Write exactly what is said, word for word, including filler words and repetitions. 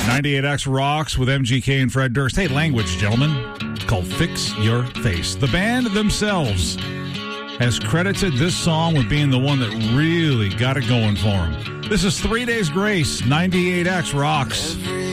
ninety-eight X rocks with M G K and Fred Durst. Hey, language, gentlemen. It's called Fix Your Face. The band themselves has credited this song with being the one that really got it going for them. This is Three Days Grace, ninety-eight X rocks. Every